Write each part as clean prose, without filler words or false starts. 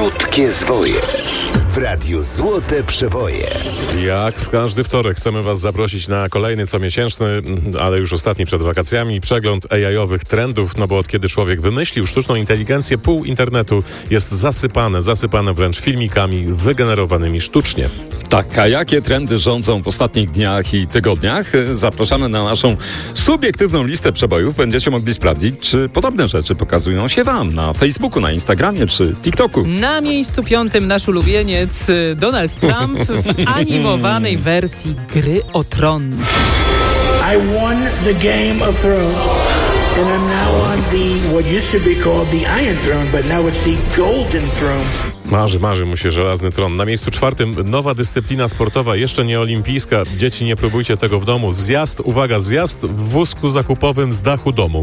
Krótkie zwoje w Radiu Złote Przeboje. Jak w każdy wtorek chcemy Was zaprosić na kolejny comiesięczny, ale już ostatni przed wakacjami, przegląd AI-owych trendów, no bo od kiedy człowiek wymyślił sztuczną inteligencję, pół internetu jest zasypane wręcz filmikami wygenerowanymi sztucznie. Tak, a jakie trendy rządzą w ostatnich dniach i tygodniach? Zapraszamy na naszą subiektywną listę przebojów. Będziecie mogli sprawdzić, czy podobne rzeczy pokazują się Wam na Facebooku, na Instagramie czy TikToku. Na miejscu 5 nasz ulubieniec Donald Trump w animowanej wersji Gry o Tron. I won the Game of Thrones and I'm now on what used to be called the Iron Throne, but now it's the Golden Throne. Marzy mu się żelazny tron. Na miejscu 4 nowa dyscyplina sportowa, jeszcze nie olimpijska. Dzieci, nie próbujcie tego w domu. Zjazd w wózku zakupowym z dachu domu.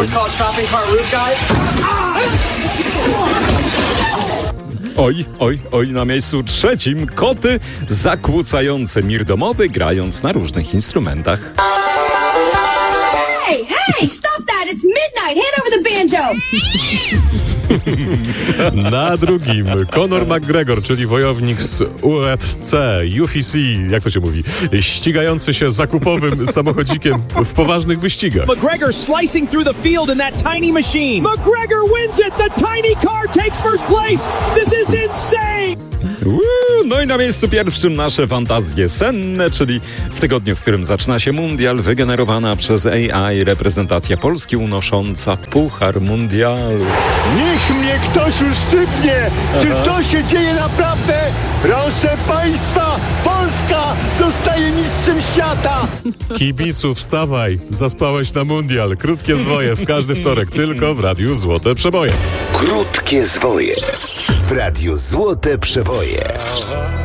Oj, na miejscu 3 koty zakłócające mir domowy, grając na różnych instrumentach. Hey, stop that! It's midnight! Hand over the banjo! Na drugim Conor McGregor, czyli wojownik z UFC, jak to się mówi, ścigający się zakupowym samochodzikiem w poważnych wyścigach. McGregor slicing through the field in that tiny machine. McGregor wins it! The tiny car takes first place! This is insane! No i na miejscu 1 nasze fantazje senne, czyli w tygodniu, w którym zaczyna się mundial, wygenerowana przez AI reprezentacja Polski unosząca puchar mundialu. Niech mnie ktoś uszczypnie! Czy to się dzieje naprawdę? Proszę Państwa, Polska zostaje mistrzem świata! Kibicu, wstawaj, zaspałeś na mundial. Krótkie zwoje w każdy wtorek, tylko w Radiu Złote Przeboje. Krótkie zwoje w Radiu Złote Przeboje.